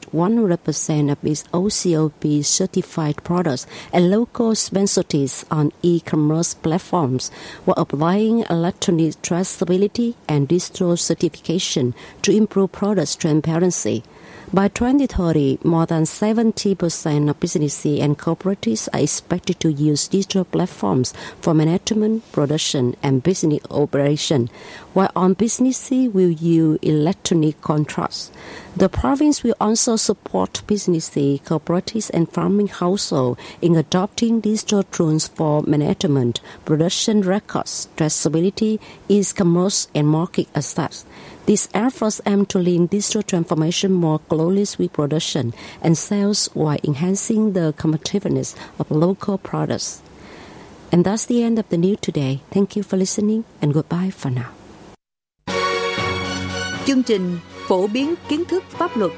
100% of its OCOP-certified products and local specialties on e-commerce platforms while applying electronic traceability and digital certification to improve product transparency. By 2030, more than 70% of businesses and cooperatives are expected to use digital platforms for management, production, and business operation, while on businesses will use electronic contracts. The province will also support businesses, cooperatives, and farming households in adopting digital tools for management, production records, traceability, e-commerce, and market access. These efforts aim to link digital transformation more closely with production and sales while enhancing the competitiveness of local products. And that's the end of the news today. Thank you for listening and goodbye for now. Chương trình phổ biến kiến thức pháp luật.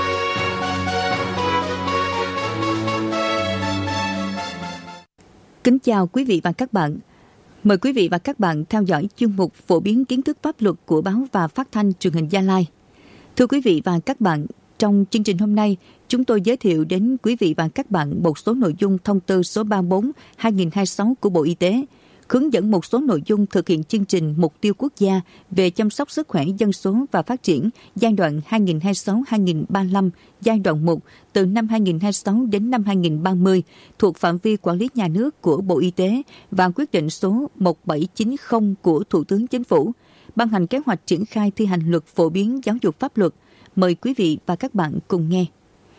Kính chào quý vị và các bạn. Mời quý vị và các bạn theo dõi chuyên mục phổ biến kiến thức pháp luật của báo và phát thanh truyền hình Gia Lai. Thưa quý vị và các bạn, trong chương trình hôm nay, chúng tôi giới thiệu đến quý vị và các bạn một số nội dung thông tư số 34/2026 của Bộ Y tế, hướng dẫn một số nội dung thực hiện chương trình mục tiêu quốc gia về chăm sóc sức khỏe dân số và phát triển giai đoạn 2026-2035, giai đoạn 1 từ năm 2026 đến năm 2030 thuộc phạm vi quản lý nhà nước của Bộ Y tế và quyết định số 1790 của Thủ tướng Chính phủ, ban hành kế hoạch triển khai thi hành luật phổ biến giáo dục pháp luật. Mời quý vị và các bạn cùng nghe.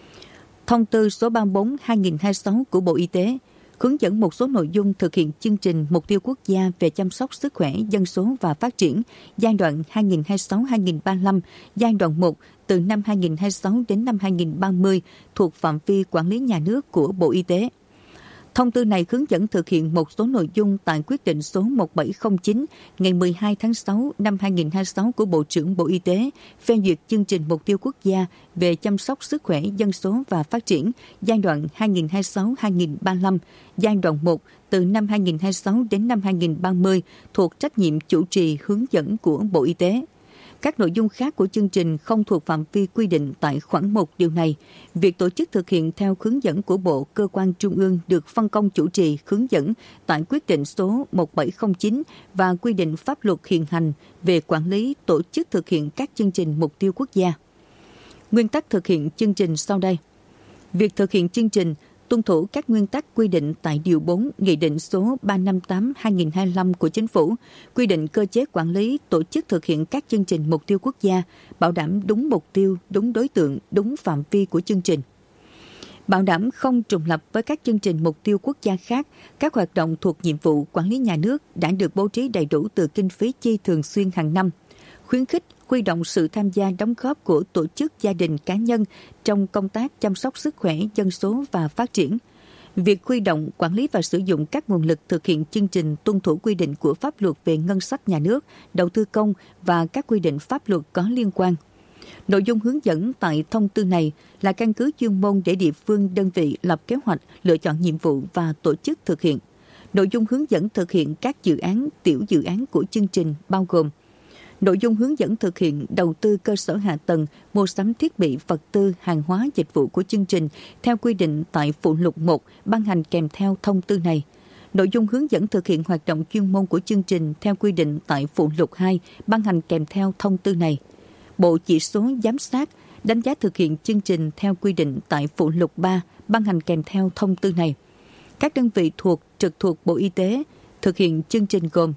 Thông tư số 34/2026 của Bộ Y tế hướng dẫn một số nội dung thực hiện chương trình mục tiêu quốc gia về chăm sóc sức khỏe dân số và phát triển giai đoạn 2026-2035, giai đoạn 1 từ năm 2026 đến năm 2030 thuộc phạm vi quản lý nhà nước của Bộ Y tế. Thông tư này hướng dẫn thực hiện một số nội dung tại quyết định số 1709 ngày 12 tháng 6 năm 2026 của Bộ trưởng Bộ Y tế phê duyệt chương trình mục tiêu quốc gia về chăm sóc sức khỏe dân số và phát triển giai đoạn 2026-2035, giai đoạn 1 từ năm 2026 đến năm 2030 thuộc trách nhiệm chủ trì hướng dẫn của Bộ Y tế. Các nội dung khác của chương trình không thuộc phạm vi quy định tại khoản 1 điều này. Việc tổ chức thực hiện theo hướng dẫn của Bộ, cơ quan trung ương được phân công chủ trì hướng dẫn tại quyết định số 1709 và quy định pháp luật hiện hành về quản lý tổ chức thực hiện các chương trình mục tiêu quốc gia. Nguyên tắc thực hiện chương trình sau đây. Việc thực hiện chương trình tuân thủ các nguyên tắc quy định tại Điều 4 Nghị định số 358/2025 của Chính phủ, quy định cơ chế quản lý, tổ chức thực hiện các chương trình mục tiêu quốc gia, bảo đảm đúng mục tiêu, đúng đối tượng, đúng phạm vi của chương trình. Bảo đảm không trùng lập với các chương trình mục tiêu quốc gia khác, các hoạt động thuộc nhiệm vụ quản lý nhà nước đã được bố trí đầy đủ từ kinh phí chi thường xuyên hàng năm. Khuyến khích huy động sự tham gia đóng góp của tổ chức, gia đình, cá nhân trong công tác chăm sóc sức khỏe dân số và phát triển. Việc huy động, quản lý và sử dụng các nguồn lực thực hiện chương trình tuân thủ quy định của pháp luật về ngân sách nhà nước, đầu tư công và các quy định pháp luật có liên quan. Nội dung hướng dẫn tại thông tư này là căn cứ chuyên môn để địa phương, đơn vị lập kế hoạch, lựa chọn nhiệm vụ và tổ chức thực hiện. Nội dung hướng dẫn thực hiện các dự án, tiểu dự án của chương trình bao gồm nội dung hướng dẫn thực hiện đầu tư cơ sở hạ tầng, mua sắm thiết bị, vật tư, hàng hóa, dịch vụ của chương trình theo quy định tại phụ lục 1 ban hành kèm theo thông tư này. Nội dung hướng dẫn thực hiện hoạt động chuyên môn của chương trình theo quy định tại phụ lục 2 ban hành kèm theo thông tư này. Bộ chỉ số giám sát, đánh giá thực hiện chương trình theo quy định tại phụ lục 3 ban hành kèm theo thông tư này. Các đơn vị trực thuộc Bộ Y tế thực hiện chương trình gồm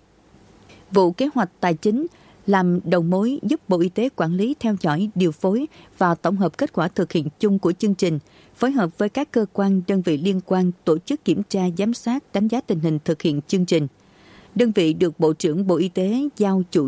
vụ kế hoạch tài chính, làm đầu mối giúp Bộ Y tế quản lý, theo dõi, điều phối và tổng hợp kết quả thực hiện chung của chương trình, phối hợp với các cơ quan, đơn vị liên quan tổ chức kiểm tra, giám sát, đánh giá tình hình thực hiện chương trình. Đơn vị được Bộ trưởng Bộ Y tế giao chủ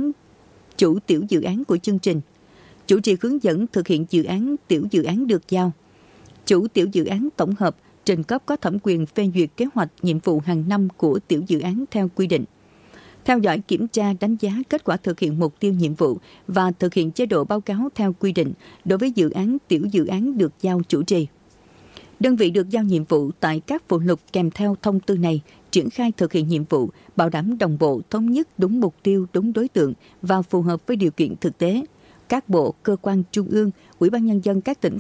tiểu dự án của chương trình, chủ trì hướng dẫn thực hiện dự án, tiểu dự án được giao, chủ tiểu dự án tổng hợp, trình cấp có thẩm quyền phê duyệt kế hoạch nhiệm vụ hàng năm của tiểu dự án theo quy định. Theo dõi, kiểm tra, đánh giá kết quả thực hiện mục tiêu nhiệm vụ và thực hiện chế độ báo cáo theo quy định đối với dự án, tiểu dự án được giao chủ trì. Đơn vị được giao nhiệm vụ tại các phụ lục kèm theo thông tư này triển khai thực hiện nhiệm vụ, bảo đảm đồng bộ, thống nhất, đúng mục tiêu, đúng đối tượng và phù hợp với điều kiện thực tế. Các bộ, cơ quan trung ương, Ủy ban nhân dân các tỉnh,